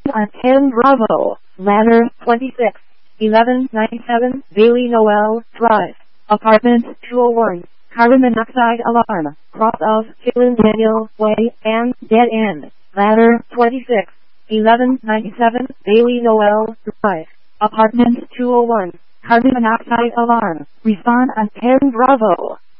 on 10 Bravo, ladder 26, 1197 Bailey Noel Drive, apartment 201, carbon monoxide alarm, cross of Phelan Daniel Way, and dead end, ladder 26, 1197 Bailey Noel Drive, apartment 201, carbon monoxide alarm, respond on 10 Bravo.